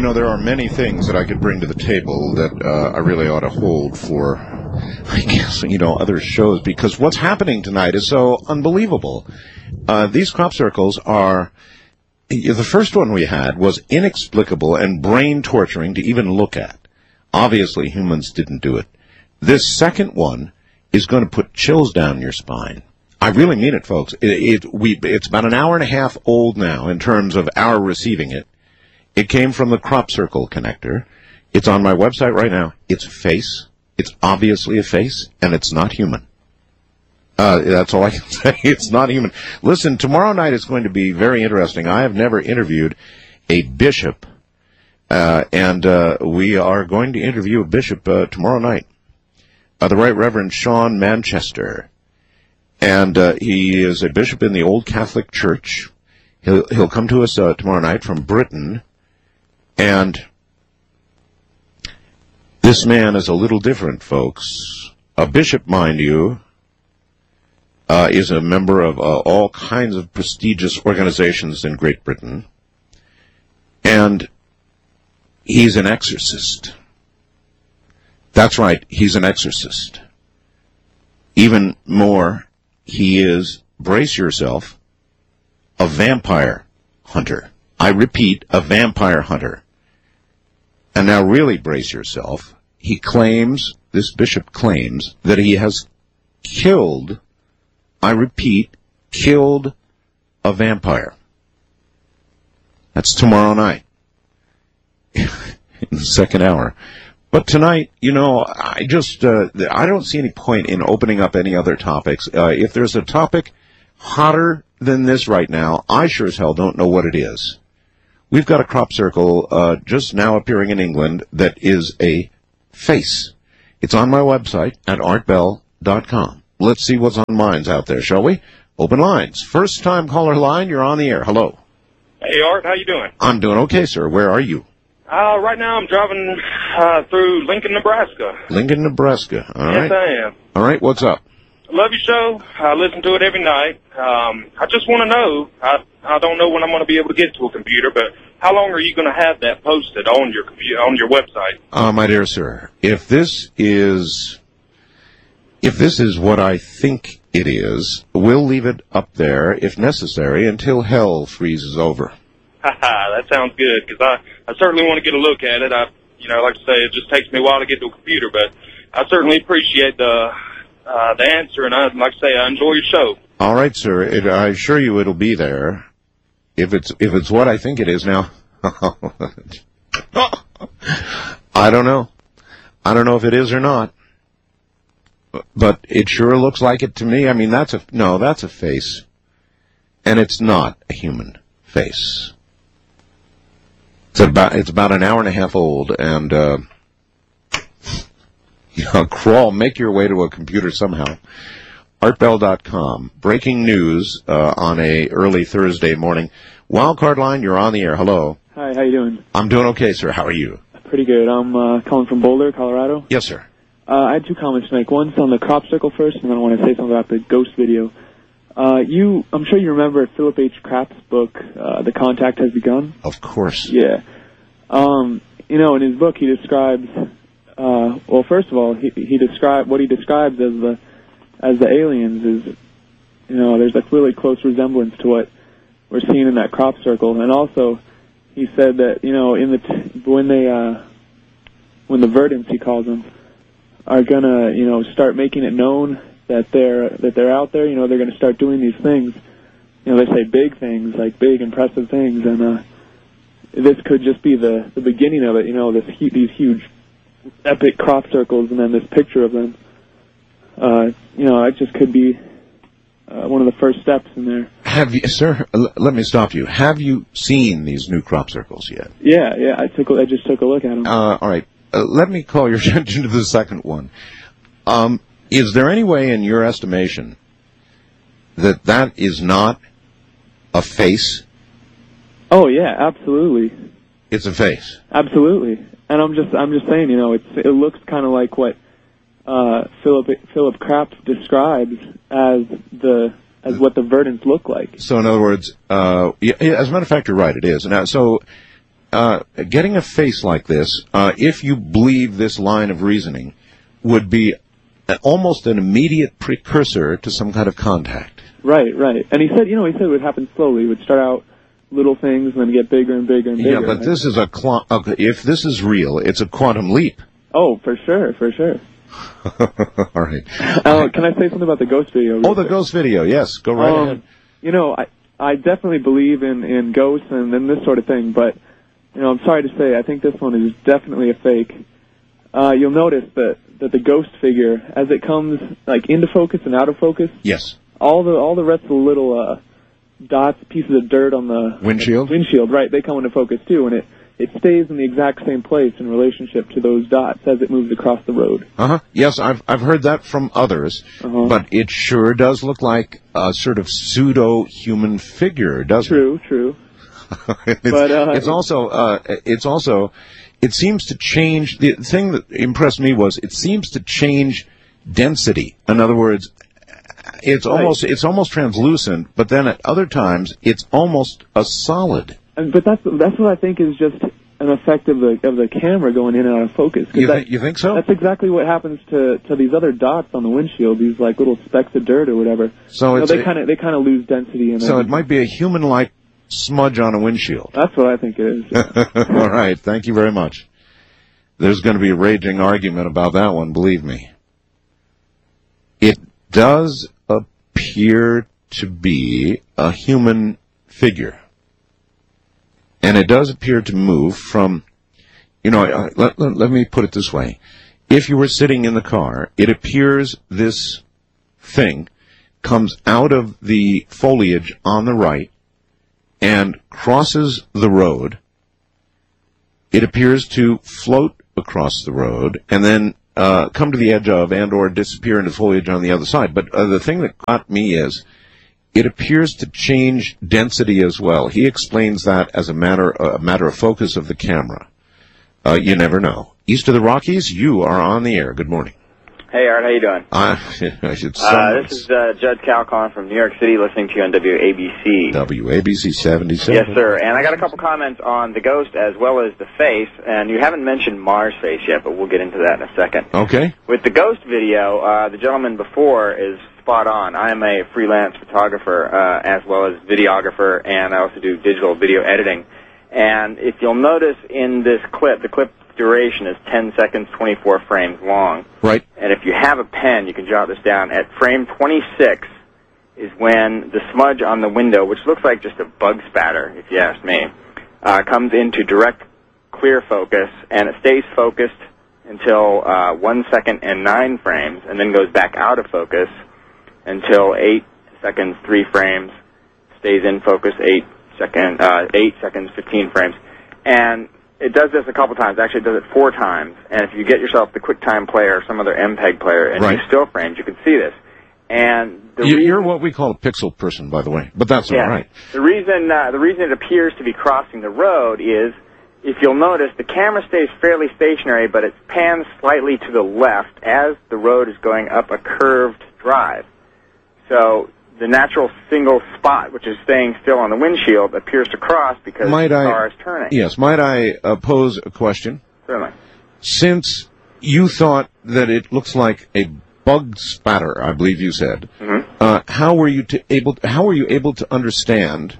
there are many things that I could bring to the table that I really ought to hold for, I guess, other shows, because what's happening tonight is so unbelievable. These crop circles are, the first one we had was inexplicable and brain-torturing to even look at. Obviously, humans didn't do it. This second one is going to put chills down your spine. I really mean it, folks. It's about an hour and a half old now in terms of our receiving it. It came from the crop circle connector. It's on my website right now. It's a face. It's obviously a face, and it's not human. That's all I can say. It's not human. Listen, tomorrow night is going to be very interesting. I have never interviewed a bishop, and we are going to interview a bishop tomorrow night, the Right Reverend Sean Manchester. And he is a bishop in the Old Catholic Church. He'll come to us tomorrow night from Britain. And this man is a little different, folks. A bishop, mind you, is a member of all kinds of prestigious organizations in Great Britain. And he's an exorcist. That's right, he's an exorcist. Even more, he is, brace yourself, a vampire hunter. I repeat, a vampire hunter. And now really brace yourself. This bishop claims, that he has killed, I repeat, killed a vampire. That's tomorrow night, in the second hour. But tonight, I don't see any point in opening up any other topics. If there's a topic hotter than this right now, I sure as hell don't know what it is. We've got a crop circle just now appearing in England that is a face. It's on my website at artbell.com. Let's see what's on minds out there, shall we? Open lines. First time caller line, you're on the air. Hello. Hey, Art, how you doing? I'm doing okay, sir. Where are you? Right now I'm driving through Lincoln, Nebraska. Lincoln, Nebraska. All right. Yes, I am. All right, what's up? I love your show. I listen to it every night. I just want to know, I don't know when I'm going to be able to get to a computer, but how long are you going to have that posted on your computer, on your website? My dear sir, if this is what I think it is, we'll leave it up there, if necessary, until hell freezes over. That sounds good, because I certainly want to get a look at it. Like I say, it just takes me a while to get to a computer, but I certainly appreciate the answer, and like I say, I enjoy your show. All right, sir. I assure you it'll be there. If it's what I think it is now, I don't know. I don't know if it is or not, but it sure looks like it to me. I mean, that's a face, and it's not a human face. It's about an hour and a half old, and crawl, make your way to a computer somehow. Artbell.com. Breaking news on a early Thursday morning. Wildcard line, you're on the air. Hello. Hi, how you doing? I'm doing okay, sir. How are you? Pretty good. I'm calling from Boulder, Colorado. Yes, sir. I had two comments to make. One's on the crop circle first, and then I want to say something about the ghost video. I'm sure you remember Philip H. Kraft's book, The Contact Has Begun? Of course. Yeah. In his book he describes, first of all, he described what he describes as the aliens is, there's a really close resemblance to what we're seeing in that crop circle. And also, he said that, when the verdants, he calls them, are gonna, start making it known that they're out there, they're gonna start doing these things. They say big things, like big, impressive things, and this could just be the beginning of it, these huge, epic crop circles, and then this picture of them. It just could be one of the first steps in there. Have you, sir? Let me stop you. Have you seen these new crop circles yet? Yeah. I just took a look at them. All right. Let me call your attention to the second one. Is there any way, in your estimation, that is not a face? Oh yeah, absolutely. It's a face. Absolutely. And I'm just saying, it looks kind of like what Philip Kraft describes as what the verdants look like. So in other words, as a matter of fact, you're right. It is. Now, so getting a face like this, if you believe this line of reasoning, would be almost an immediate precursor to some kind of contact. Right. And he said it would happen slowly. It would start out little things and then get bigger and bigger and bigger. Yeah, but this is if this is real, it's a quantum leap. Oh, for sure. All right. Can I say something about the ghost video? Oh, the ghost video, yes. Go right ahead. I definitely believe in ghosts and this sort of thing, but, I'm sorry to say, I think this one is definitely a fake. You'll notice that the ghost figure, as it comes, like, into focus and out of focus. Yes. All the rest of the little, dots, pieces of dirt on the windshield, right, they come into focus too, and it stays in the exact same place in relationship to those dots as it moves across the road. Yes, I've heard that from others, but it sure does look like a sort of pseudo-human figure, doesn't it? True. It seems to change. The thing that impressed me was it seems to change density. In other words, it's almost translucent, but then at other times it's almost a solid. But that's what I think is just an effect of the camera going in and out of focus. You think so? That's exactly what happens to these other dots on the windshield, these like little specks of dirt or whatever. So they kind of lose density. So it might be a human-like smudge on a windshield. That's what I think it is. Yeah. All right, thank you very much. There's going to be a raging argument about that one, believe me. It does appear to be a human figure. And it does appear to move from, let me put it this way. If you were sitting in the car, it appears this thing comes out of the foliage on the right and crosses the road. It appears to float across the road and then come to the edge of and or disappear into foliage on the other side. But the thing that got me is it appears to change density as well. He explains that as a matter of focus of the camera. You never know. East of the Rockies, you are on the air. Good morning. Hey, Art, how you doing? This is Judd Cal calling from New York City, listening to you on WABC. WABC 77. Yes, sir. And I got a couple comments on the ghost as well as the face. And you haven't mentioned Mars face yet, but we'll get into that in a second. Okay. With the ghost video, the gentleman before is spot on. I am a freelance photographer as well as videographer, and I also do digital video editing. And if you'll notice in this clip, the clip duration is 10 seconds, 24 frames long. Right. And if you have a pen, you can jot this down. At frame 26 is when the smudge on the window, which looks like just a bug spatter, if you ask me, comes into direct clear focus, and it stays focused until 1 second and 9 frames, and then goes back out of focus until 8 seconds, 3 frames, stays in focus 8 seconds, 15 frames. And it does this a couple times. Actually, it does it 4 times. And if you get yourself the QuickTime player or some other MPEG player and use still frames, you can see this. And you're what we call a pixel person, by the way, but that's all right. The reason it appears to be crossing the road is, if you'll notice, the camera stays fairly stationary, but it pans slightly to the left as the road is going up a curved drive. So the natural single spot, which is staying still on the windshield, appears to cross because the car is turning. Yes. Might I pose a question? Certainly. Since you thought that it looks like a bug spatter, I believe you said, how were you able to understand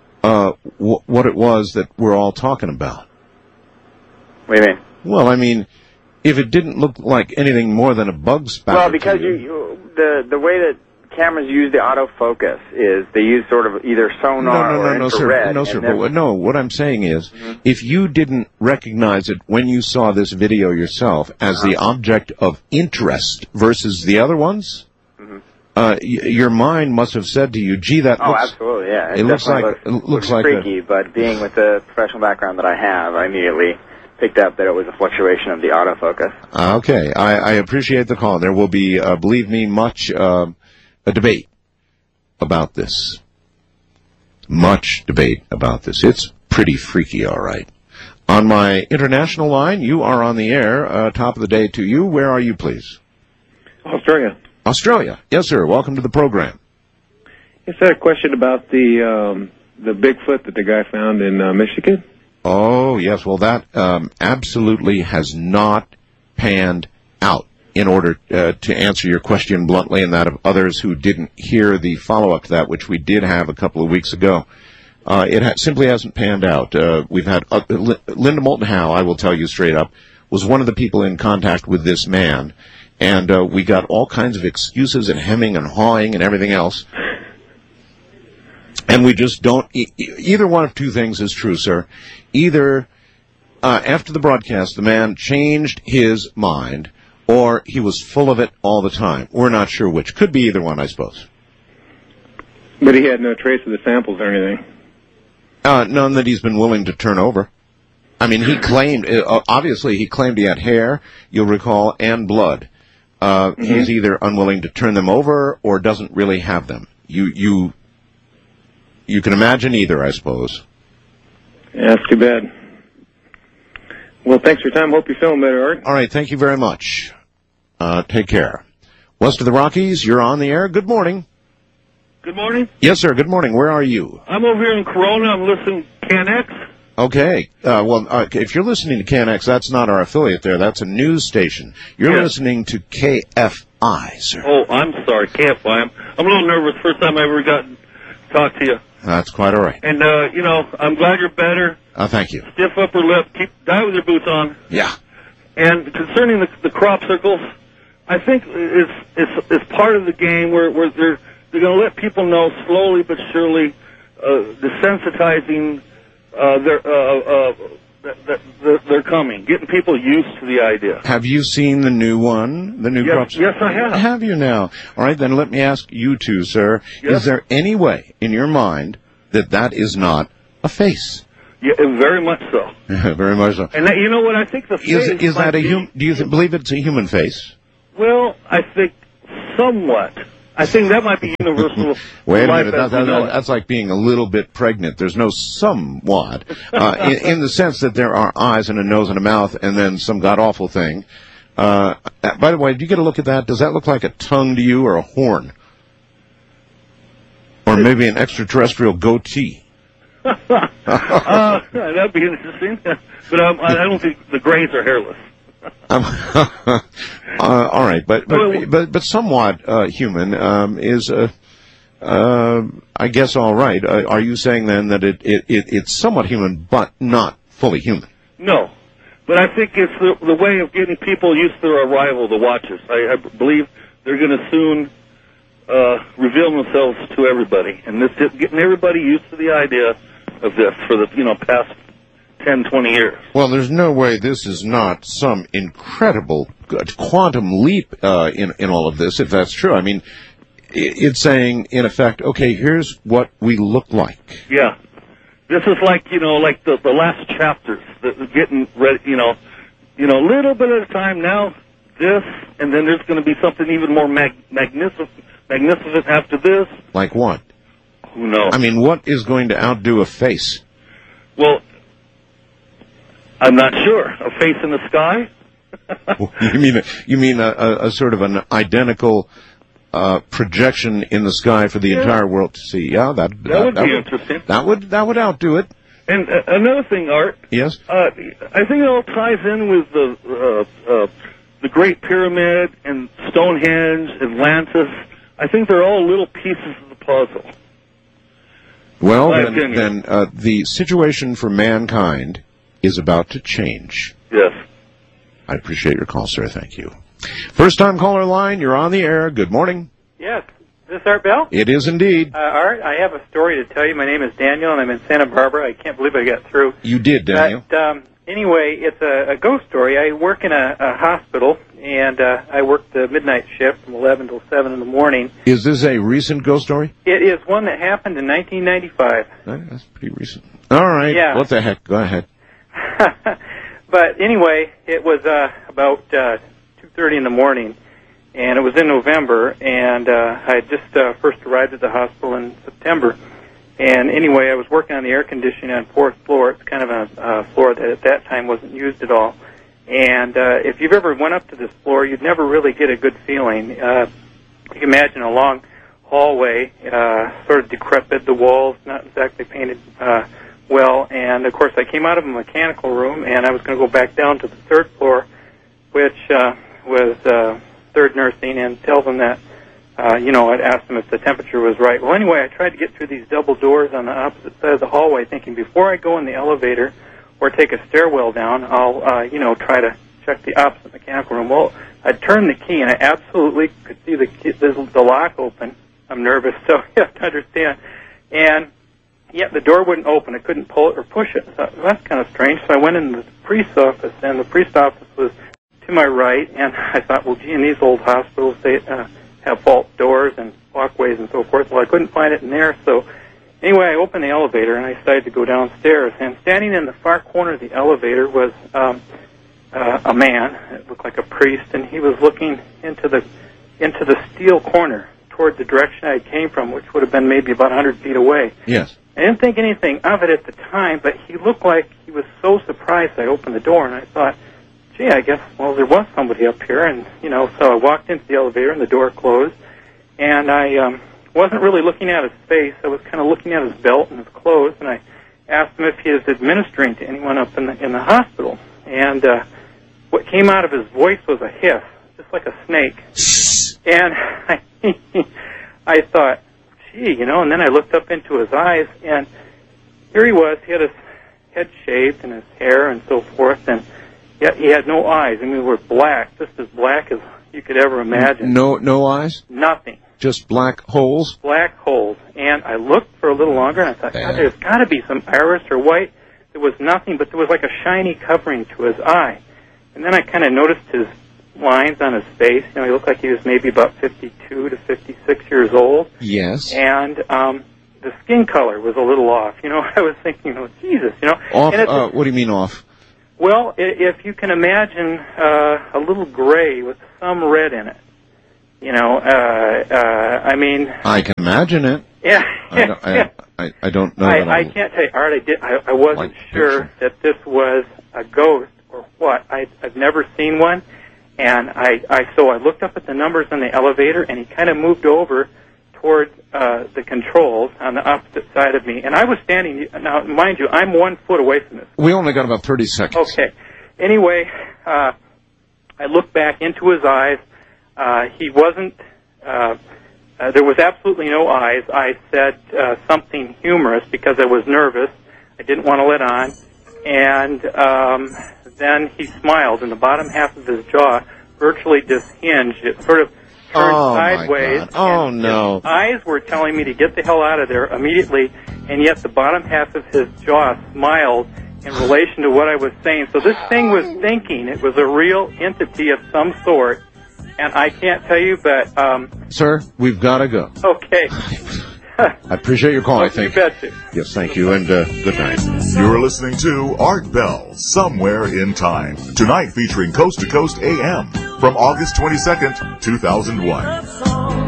what it was that we're all talking about? What do you mean? Well, I mean, if it didn't look like anything more than a bug spatter. Well, because the way that cameras use the autofocus is they use sort of either sonar or infrared. No, sir. No, what I'm saying is, if you didn't recognize it when you saw this video yourself as the object of interest versus the other ones, your mind must have said to you, "Gee, that looks." Oh, absolutely, yeah. It looks like freaky, but being with the professional background that I have, I immediately picked up that it was a fluctuation of the autofocus. Okay, I appreciate the call. There will be, believe me, much a debate about this. Much debate about this. It's pretty freaky, all right. On my international line, you are on the air. Top of the day to you. Where are you, please? Australia. Australia. Yes, sir. Welcome to the program. Yes, I had a question about the Bigfoot that the guy found in Michigan. Oh, yes. Well, that absolutely has not panned out. In order to answer your question bluntly and that of others who didn't hear the follow-up to that, which we did have a couple of weeks ago, it simply hasn't panned out. We've had Linda Moulton Howe, I will tell you straight up, was one of the people in contact with this man, and we got all kinds of excuses and hemming and hawing and everything else. And we just don't, either one of two things is true, sir. Either after the broadcast, the man changed his mind, or he was full of it all the time. We're not sure which. Could be either one, I suppose. But he had no trace of the samples or anything? None that he's been willing to turn over. I mean, he claimed, obviously he claimed he had hair, you'll recall, and blood. He's either unwilling to turn them over or doesn't really have them. You can imagine either, I suppose. Yeah, that's too bad. Well, thanks for your time. Hope you're feeling better, Art. All right, thank you very much. Take care. West of the Rockies, you're on the air. Good morning. Good morning. Yes, sir. Good morning. Where are you? I'm over here in Corona. I'm listening to CanX. Okay. If you're listening to CanX, that's not our affiliate there. That's a news station. You're listening to KFI, sir. Oh, I'm sorry, KFI. I'm a little nervous. First time I ever got to talk to you. That's quite all right. And, I'm glad you're better. Thank you. Stiff upper lip. Die with your boots on. Yeah. And concerning the crop circles, I think it's part of the game where they're going to let people know slowly but surely, desensitizing they're coming, getting people used to the idea. Have you seen the new one? The new crop circle? Yes, I have. Have you now? All right, then let me ask you two, sir. Yes. Is there any way in your mind that is not a face? Yeah, very much so. Very much so. And you know what? I think the face is that a human? Do you believe it's a human face? Well, I think somewhat. I think that might be universal. Wait a minute. That's like being a little bit pregnant. There's no somewhat in the sense that there are eyes and a nose and a mouth, and then some god awful thing. By the way, did you get a look at that? Does that look like a tongue to you, or a horn, or maybe an extraterrestrial goatee? That'd be interesting, but I don't think the grays are hairless. All right, but somewhat human is I guess all right. Are you saying then that it's somewhat human but not fully human? No, but I think it's the way of getting people used to their arrival, the watchers. I believe they're going to soon reveal themselves to everybody, and this getting everybody used to the idea of this for the past 10, 20 years. Well, there's no way this is not some incredible quantum leap in all of this, if that's true. I mean, it's saying, in effect, okay, here's what we look like. Yeah. This is like the last chapters, getting ready, a little bit at a time now, this, and then there's going to be something even more magnificent after this. Like what? Who knows? I mean, what is going to outdo a face? Well, I'm not sure. A face in the sky? You mean a sort of an identical projection in the sky for the entire world to see? Yeah, that would be interesting. That would outdo it. And another thing, Art. Yes. I think it all ties in with the Great Pyramid and Stonehenge, Atlantis. I think they're all little pieces of the puzzle. Well, then the situation for mankind is about to change. Yes. I appreciate your call, sir. Thank you. First-time caller line, you're on the air. Good morning. Yes. Is this Art Bell? It is indeed. Art, I have a story to tell you. My name is Daniel, and I'm in Santa Barbara. I can't believe I got through. You did, Daniel. But, anyway, it's a ghost story. I work in a hospital, and I work the midnight shift from 11 till 7 in the morning. Is this a recent ghost story? It is one that happened in 1995. That's pretty recent. All right. Yeah. What the heck? Go ahead. But anyway, it was about 2:30 in the morning, and it was in November, and I had just first arrived at the hospital in September. And anyway, I was working on the air conditioning on 4th floor. It's kind of a floor that at that time wasn't used at all. And if you've ever went up to this floor, you'd never really get a good feeling. You can imagine a long hallway, sort of decrepit, the walls not exactly painted Well, and of course I came out of a mechanical room, and I was going to go back down to the third floor, which was third nursing, and tell them that, I'd asked them if the temperature was right. Well, anyway, I tried to get through these double doors on the opposite side of the hallway, thinking before I go in the elevator or take a stairwell down, I'll, try to check the opposite mechanical room. Well, I turned the key, and I absolutely could see the lock open. I'm nervous, so you have to understand. And yet the door wouldn't open. I couldn't pull it or push it. So that's kind of strange. So I went into the priest's office, and the priest's office was to my right. And I thought, well, gee, in these old hospitals, they have vault doors and walkways and so forth. Well, I couldn't find it in there. So anyway, I opened the elevator, and I decided to go downstairs. And standing in the far corner of the elevator was a man. It looked like a priest, and he was looking into the steel corner toward the direction I came from, which would have been maybe about 100 feet away. Yes. I didn't think anything of it at the time, but he looked like he was so surprised I opened the door, and I thought, gee, I guess, well, there was somebody up here, and, so I walked into the elevator, and the door closed, and I wasn't really looking at his face. I was kind of looking at his belt and his clothes, and I asked him if he was administering to anyone up in the hospital, and what came out of his voice was a hiss, just like a snake, and I thought, gee, and then I looked up into his eyes, and here he was. He had his head shaved and his hair and so forth, and yet he had no eyes. I mean, they were black, just as black as you could ever imagine. No eyes? Nothing. Just black holes? Black holes. And I looked for a little longer, and I thought, God, there's got to be some iris or white. There was nothing, but there was like a shiny covering to his eye. And then I kind of noticed his lines on his face. He looked like he was maybe about 52 to 56 years old. Yes. And the skin color was a little off. I was thinking, oh, Jesus, Off? What do you mean off? Well, if you can imagine a little gray with some red in it. I mean... I can imagine it. Yeah. I don't know. I can't tell you, Art, I wasn't sure that this was a ghost or what. I've never seen one. And so I looked up at the numbers on the elevator, and he kind of moved over toward the controls on the opposite side of me. And I was standing, now, mind you, I'm 1 foot away from this. We only got about 30 seconds. Okay. Anyway, I looked back into his eyes. He wasn't, there was absolutely no eyes. I said something humorous because I was nervous. I didn't want to let on. And then he smiled, and the bottom half of his jaw virtually dishinged. It sort of turned sideways. Oh, no. His eyes were telling me to get the hell out of there immediately, and yet the bottom half of his jaw smiled in relation to what I was saying. So this thing was thinking. It was a real entity of some sort, and I can't tell you, but... Sir, we've got to go. Okay. I appreciate your call. You betcha. Yes, thank you, and good night. You're listening to Art Bell, Somewhere in Time. Tonight featuring Coast to Coast AM from August 22nd, 2001.